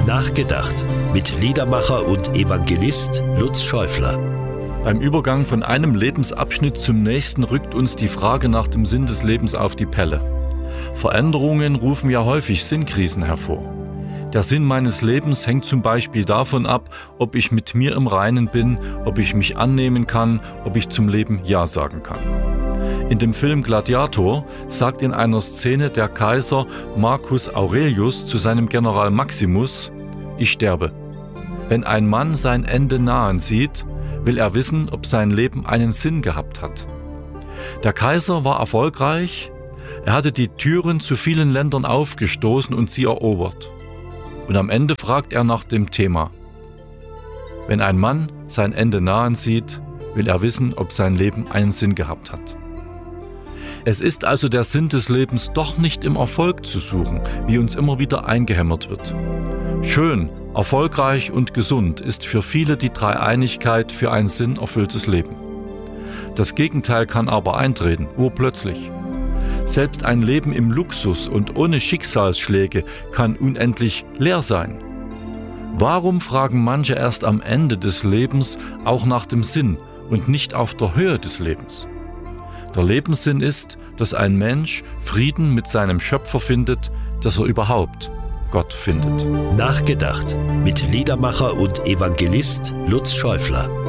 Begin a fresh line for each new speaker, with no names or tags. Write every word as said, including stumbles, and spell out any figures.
Nachgedacht mit Liedermacher und Evangelist Lutz Schäufler.
Beim Übergang von einem Lebensabschnitt zum nächsten rückt uns die Frage nach dem Sinn des Lebens auf die Pelle. Veränderungen rufen ja häufig Sinnkrisen hervor. Der Sinn meines Lebens hängt zum Beispiel davon ab, ob ich mit mir im Reinen bin, ob ich mich annehmen kann, ob ich zum Leben Ja sagen kann. In dem Film Gladiator sagt in einer Szene der Kaiser Marcus Aurelius zu seinem General Maximus: Ich sterbe. Wenn ein Mann sein Ende nahen sieht, will er wissen, ob sein Leben einen Sinn gehabt hat. Der Kaiser war erfolgreich, er hatte die Türen zu vielen Ländern aufgestoßen und sie erobert. Und am Ende fragt er nach dem Thema. Wenn ein Mann sein Ende nahen sieht, will er wissen, ob sein Leben einen Sinn gehabt hat. Es ist also der Sinn des Lebens doch nicht im Erfolg zu suchen, wie uns immer wieder eingehämmert wird. Schön, erfolgreich und gesund ist für viele die Dreieinigkeit für ein sinnerfülltes Leben. Das Gegenteil kann aber eintreten, urplötzlich. Selbst ein Leben im Luxus und ohne Schicksalsschläge kann unendlich leer sein. Warum fragen manche erst am Ende des Lebens auch nach dem Sinn und nicht auf der Höhe des Lebens? Der Lebenssinn ist, dass ein Mensch Frieden mit seinem Schöpfer findet, dass er überhaupt Gott findet.
Nachgedacht mit Liedermacher und Evangelist Lutz Schäufler.